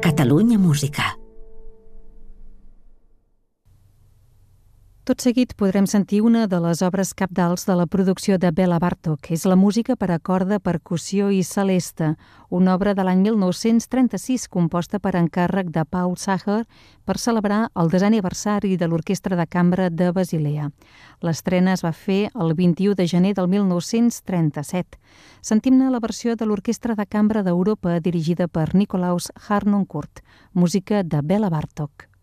Catalunya Música. Tot seguit podrem sentir una de les obres cabdals de la producció de Béla Bartók. És la música per a corda, percussió i celesta, una obra de l'any 1936 composta per encàrrec de Paul Sacher per celebrar el 10è aniversari de l'Orquestra de Cambra de Basilea. L'estrena es va fer el 21 de gener del 1937. Sentim-ne la versió de l'Orquestra de Cambra d'Europa dirigida per Nikolaus Harnoncourt, música de Béla Bartók.